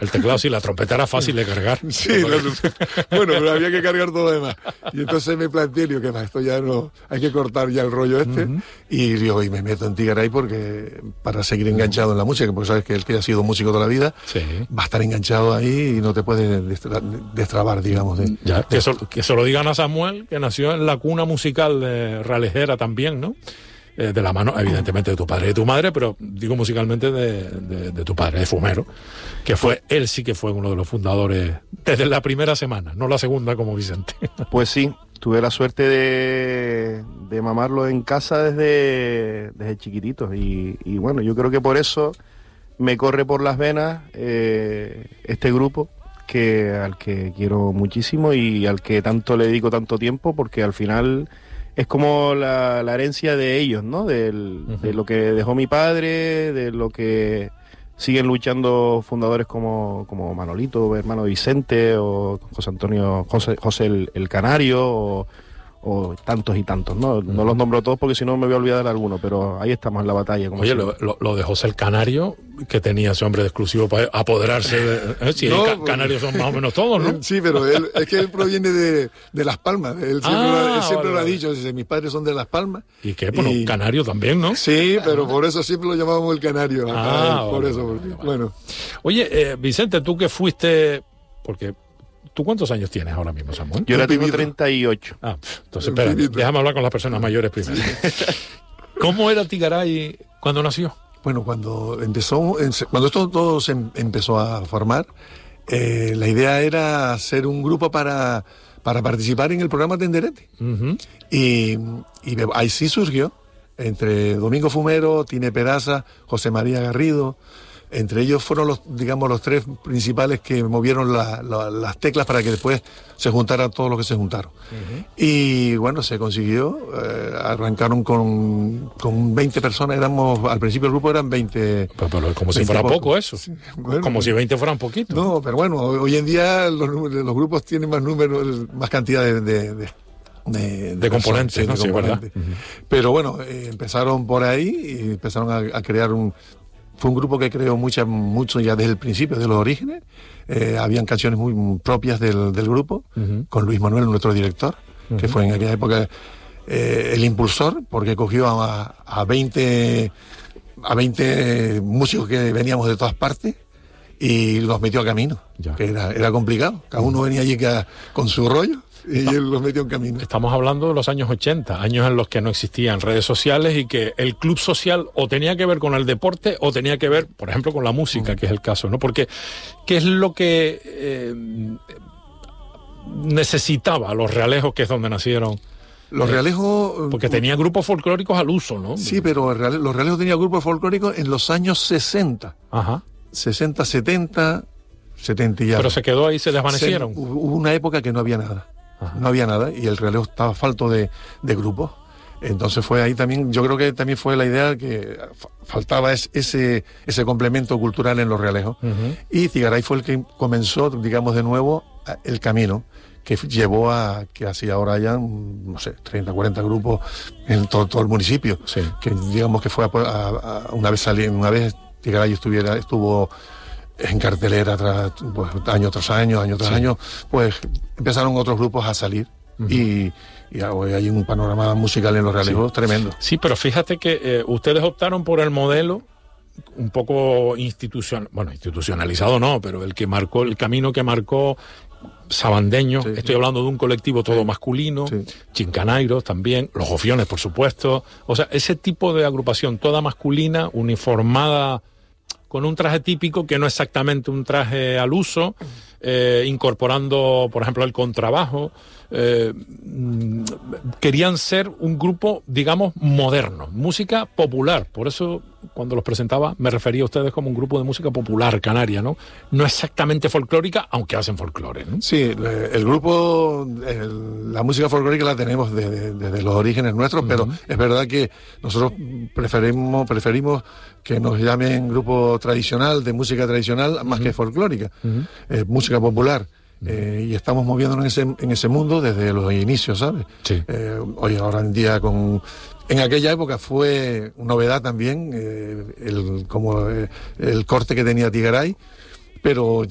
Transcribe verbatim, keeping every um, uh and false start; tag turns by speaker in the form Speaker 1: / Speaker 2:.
Speaker 1: el teclado sí, la trompeta era fácil de cargar.
Speaker 2: Sí, la, bueno, pero había que cargar todo lo demás. Y entonces me planteé, digo, que esto ya no, hay que cortar ya el rollo este. Uh-huh. Y digo, y me meto en Tigaray porque para seguir enganchado uh-huh. en la música, porque sabes que él que ha sido músico toda la vida, sí. va a estar enganchado ahí y no te puedes destra- destrabar, digamos. De,
Speaker 1: ya,
Speaker 2: de
Speaker 1: que, eso, que se lo digan a Samuel, que nació en la cuna musical de Realejera también, ¿no? Eh, de la mano, evidentemente, de tu padre y de tu madre, pero digo musicalmente de, de, de tu padre, de Fumero, que fue, él sí que fue uno de los fundadores desde la primera semana, no la segunda como Vicente.
Speaker 3: Pues sí, tuve la suerte de, de mamarlo en casa desde, desde chiquitito y, y bueno, yo creo que por eso me corre por las venas eh, este grupo que al que quiero muchísimo y al que tanto le dedico tanto tiempo, porque al final es como la, la herencia de ellos, ¿no? Del, uh-huh. De lo que dejó mi padre, de lo que siguen luchando fundadores como, como Manolito, hermano Vicente, o José Antonio, José, José el, el Canario, o, o tantos y tantos, ¿no? Uh-huh. No los nombro todos porque si no me voy a olvidar de alguno, pero ahí estamos en la batalla. Como
Speaker 1: Oye, lo, lo, lo de José el Canario, que tenía ese hombre de exclusivo para apoderarse de... ¿eh? Si no, ca- porque... canarios son más o menos todos, ¿no?
Speaker 2: Sí, pero él, es que él proviene de, de Las Palmas. Él siempre, ah, lo, él siempre vale, lo ha dicho, dice, mis padres son de Las Palmas.
Speaker 1: ¿Y qué? Bueno, y... canario también, ¿no?
Speaker 2: Sí, pero por eso siempre lo llamábamos el Canario.
Speaker 1: Ah,
Speaker 2: él, por
Speaker 1: vale,
Speaker 2: eso,
Speaker 1: vale,
Speaker 2: porque,
Speaker 1: vale.
Speaker 2: bueno.
Speaker 1: Oye, eh, Vicente, tú que fuiste... porque ¿tú cuántos años tienes ahora mismo, Samuel?
Speaker 3: Yo ahora tengo treinta y ocho.
Speaker 1: Ah, entonces espera, déjame hablar con las personas mayores primero. ¿Cómo era Tigaray cuando nació?
Speaker 2: Bueno, cuando empezó, cuando esto todo se empezó a formar, eh, la idea era hacer un grupo para, para participar en el programa Tenderete. Uh-huh. Y, y ahí sí surgió, entre Domingo Fumero, Tine Peraza, José María Garrido. Entre ellos fueron los, digamos, los tres principales que movieron la, la, las teclas para que después se juntaran todos los que se juntaron. Uh-huh. Y bueno, se consiguió. Eh, arrancaron con, con veinte personas. Éramos, al principio el grupo eran veinte.
Speaker 1: Pero, pero como si fuera poco, poco eso. Sí, bueno, como pues, si veinte fueran poquito.
Speaker 2: No, pero bueno, hoy en día los, los grupos tienen más números, más cantidad de, de, de
Speaker 1: De, de componentes,
Speaker 2: personas,
Speaker 1: ¿no?
Speaker 2: de componentes.
Speaker 1: Sí, ¿verdad? Uh-huh.
Speaker 2: Pero bueno, eh, empezaron por ahí y empezaron a, a crear un... Fue un grupo que creó muchas, mucho ya desde el principio, de los orígenes. Eh, habían canciones muy propias del, del grupo, uh-huh. con Luis Manuel, nuestro director, uh-huh. que fue en aquella época eh, el impulsor, porque cogió a, a veinte a veinte músicos que veníamos de todas partes y los metió a camino, ya. que era, era complicado. Cada uno venía allí que, con su rollo. Y Está, él los metió en camino.
Speaker 1: Estamos hablando de los años ochenta, años en los que no existían redes sociales y que el club social o tenía que ver con el deporte o tenía que ver, por ejemplo, con la música, uh-huh. que es el caso, ¿no? Porque, ¿qué es lo que eh, necesitaba los Realejos, que es donde nacieron?
Speaker 2: Los
Speaker 1: eh,
Speaker 2: Realejos...
Speaker 1: Porque tenían grupos folclóricos al uso, ¿no?
Speaker 2: Sí, pero los Realejos tenían grupos folclóricos en los años sesenta.
Speaker 1: Ajá.
Speaker 2: sesenta, setenta, setenta y ya.
Speaker 1: Pero se quedó ahí, se desvanecieron.
Speaker 2: Se, hubo una época que no había nada. Ajá. No había nada y el Relevo estaba falto de, de grupos. Entonces fue ahí también, yo creo que también fue la idea que faltaba es, ese, ese complemento cultural en los Realejos. Uh-huh. Y Tigaray fue el que comenzó, digamos, de nuevo el camino que llevó a que así ahora hayan, no sé, treinta, cuarenta grupos en todo, todo el municipio. Sí. Que digamos que fue a, a, a una vez saliendo, una vez Tigaray estuviera, estuvo en cartelera tras, pues, año tras año, año tras sí. año, pues empezaron otros grupos a salir. Uh-huh. y, y hoy hay un panorama musical en los Realejos sí. tremendo.
Speaker 1: Sí, pero fíjate que eh, ustedes optaron por el modelo un poco institucional, bueno, institucionalizado no, pero el que marcó, el camino que marcó Sabandeño, sí, estoy sí. hablando de un colectivo todo sí. masculino, sí. Chincanairos también, los Gofiones, por supuesto, o sea, ese tipo de agrupación toda masculina, uniformada, con un traje típico que no es exactamente un traje al uso, eh, incorporando, por ejemplo, el contrabajo. Eh, querían ser un grupo, digamos, moderno, música popular. Por eso, cuando los presentaba, me refería a ustedes como un grupo de música popular canaria, ¿no? No exactamente folclórica, aunque hacen folclore, ¿no?
Speaker 2: Sí, el grupo, el, la música folclórica la tenemos desde, desde los orígenes nuestros, uh-huh. pero es verdad que nosotros preferimos, preferimos que nos llamen grupo tradicional, de música tradicional, más uh-huh. que folclórica, uh-huh. eh, música popular. Eh, y estamos moviéndonos en ese, en ese mundo desde los inicios, ¿sabes?
Speaker 1: Sí.
Speaker 2: Eh, hoy, ahora en día, con en aquella época fue novedad también, eh, el, como eh, el corte que tenía Tigaray, pero